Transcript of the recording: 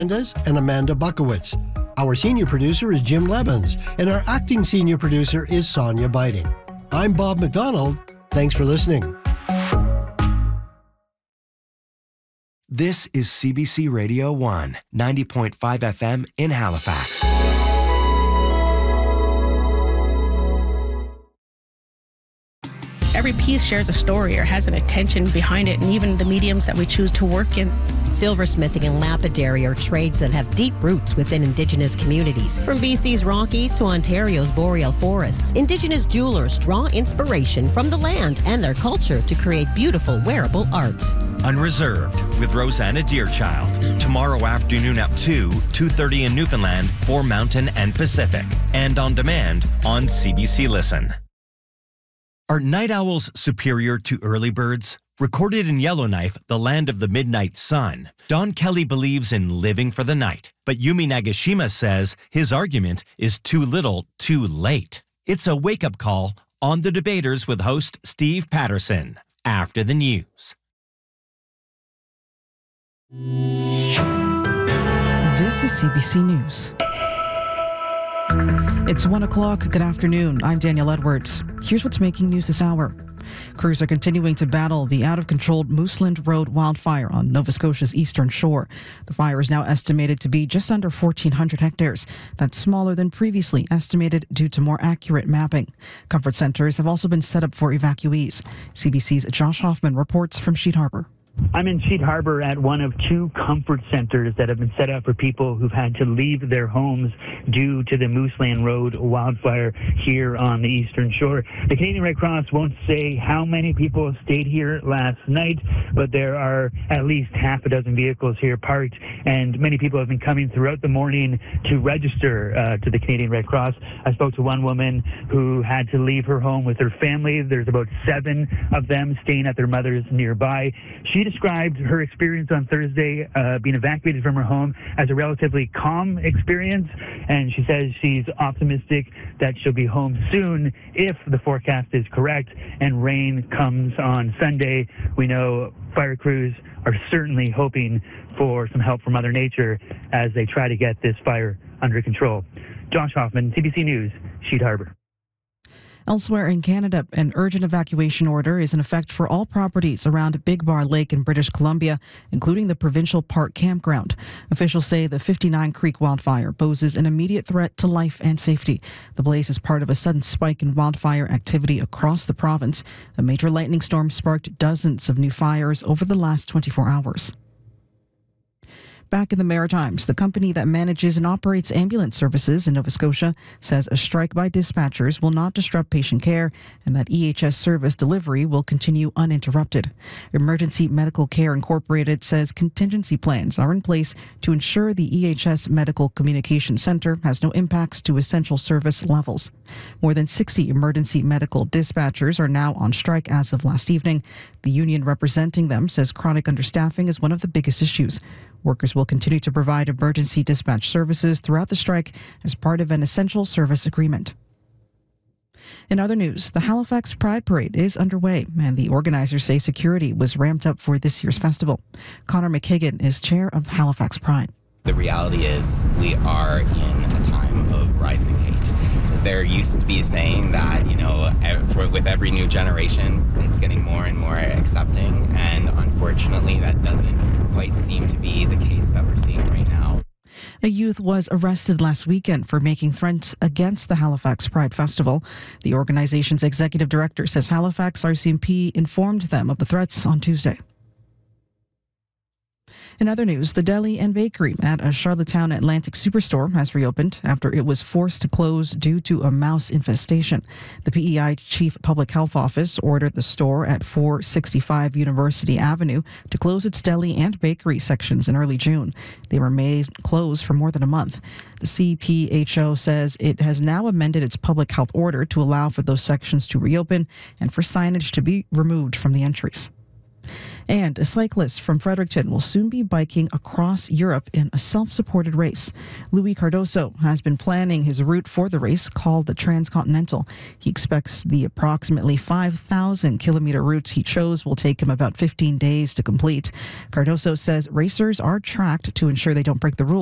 and Amanda Buckowitz. Our senior producer is Jim Levens, and our acting senior producer is Sonia Biting. I'm Bob McDonald. Thanks for listening. This is CBC Radio 1, 90.5 FM in Halifax. Every piece shares a story or has an intention behind it, and even the mediums that we choose to work in. Silversmithing and lapidary are trades that have deep roots within Indigenous communities. From BC's Rockies to Ontario's boreal forests, Indigenous jewelers draw inspiration from the land and their culture to create beautiful wearable art. Unreserved with Rosanna Deerchild. Tomorrow afternoon at 2:30 in Newfoundland for Mountain and Pacific. And on demand on CBC Listen. Are night owls superior to early birds? Recorded in Yellowknife, the land of the midnight sun, Don Kelly believes in living for the night. But Yumi Nagashima says his argument is too little, too late. It's a wake-up call on The Debaters with host Steve Patterson. After the news. This is CBC News. It's 1 o'clock. Good afternoon. I'm Danielle Edwards. Here's what's making news this hour. Crews are continuing to battle the out-of-control Mooseland Road wildfire on Nova Scotia's eastern shore. The fire is now estimated to be just under 1,400 hectares. That's smaller than previously estimated due to more accurate mapping. Comfort centers have also been set up for evacuees. CBC's Josh Hoffman reports from Sheet Harbour. I'm in Sheet Harbour at one of two comfort centers that have been set up for people who've had to leave their homes due to the Mooseland Road wildfire here on the eastern shore. The Canadian Red Cross won't say how many people stayed here last night, but there are at least half a dozen vehicles here parked, and many people have been coming throughout the morning to register to the Canadian Red Cross. I spoke to one woman who had to leave her home with her family. There's about 7 of them staying at their mother's nearby. She described her experience on Thursday being evacuated from her home as a relatively calm experience, and she says she's optimistic that she'll be home soon if the forecast is correct and rain comes on Sunday. We know fire crews are certainly hoping for some help from Mother Nature as they try to get this fire under control. Josh Hoffman, CBC News, Sheet Harbour. Elsewhere in Canada, an urgent evacuation order is in effect for all properties around Big Bar Lake in British Columbia, including the Provincial Park Campground. Officials say the 59 Creek wildfire poses an immediate threat to life and safety. The blaze is part of a sudden spike in wildfire activity across the province. A major lightning storm sparked dozens of new fires over the last 24 hours. Back in the Maritimes, the company that manages and operates ambulance services in Nova Scotia says a strike by dispatchers will not disrupt patient care and that EHS service delivery will continue uninterrupted. Emergency Medical Care Incorporated says contingency plans are in place to ensure the EHS Medical Communication Centre has no impacts to essential service levels. More than 60 emergency medical dispatchers are now on strike as of last evening. The union representing them says chronic understaffing is one of the biggest issues. Workers will continue to provide emergency dispatch services throughout the strike as part of an essential service agreement. In other news, the Halifax Pride Parade is underway, and the organizers say security was ramped up for this year's festival. Connor McKagan is chair of Halifax Pride. The reality is we are in a time of rising hate. There used to be a saying that, with every new generation, it's getting more and more accepting, and unfortunately that doesn't quite seem to be the case that we're seeing right now. A youth was arrested last weekend for making threats against the Halifax Pride Festival. The organization's executive director says Halifax RCMP informed them of the threats on Tuesday. In other news, the deli and bakery at a Charlottetown Atlantic Superstore has reopened after it was forced to close due to a mouse infestation. The PEI Chief Public Health Office ordered the store at 465 University Avenue to close its deli and bakery sections in early June. They were made closed for more than a month. The CPHO says it has now amended its public health order to allow for those sections to reopen and for signage to be removed from the entries. And a cyclist from Fredericton will soon be biking across Europe in a self-supported race. Louis Cardoso has been planning his route for the race, called the Transcontinental. He expects the approximately 5,000-kilometer route he chose will take him about 15 days to complete. Cardoso says racers are tracked to ensure they don't break the rules.